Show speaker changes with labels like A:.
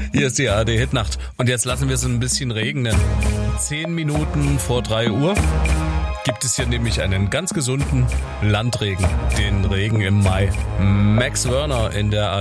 A: Hier ist die ARD Hitnacht. Und jetzt lassen wir es ein bisschen regnen. 10 Minuten vor 3 Uhr gibt es hier nämlich einen ganz gesunden Landregen. Den Regen im Mai. Max Werner in der